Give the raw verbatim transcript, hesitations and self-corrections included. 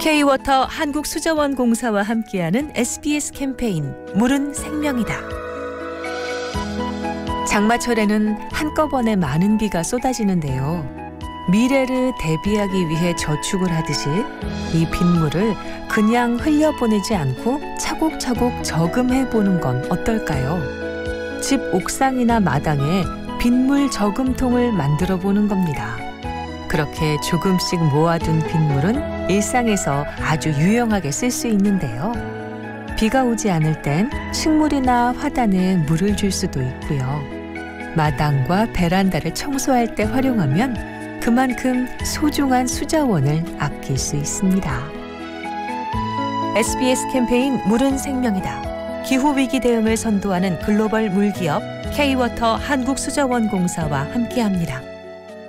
K-워터 한국수자원공사와 함께하는 에스비에스 캠페인 물은 생명이다. 장마철에는 한꺼번에 많은 비가 쏟아지는데요. 미래를 대비하기 위해 저축을 하듯이 이 빗물을 그냥 흘려보내지 않고 차곡차곡 저금해보는 건 어떨까요? 집 옥상이나 마당에 빗물 저금통을 만들어 보는 겁니다. 그렇게 조금씩 모아둔 빗물은 일상에서 아주 유용하게 쓸 수 있는데요. 비가 오지 않을 땐 식물이나 화단에 물을 줄 수도 있고요. 마당과 베란다를 청소할 때 활용하면 그만큼 소중한 수자원을 아낄 수 있습니다. 에스비에스 캠페인 물은 생명이다. 기후위기 대응을 선도하는 글로벌 물기업 K-워터 한국수자원공사와 함께합니다.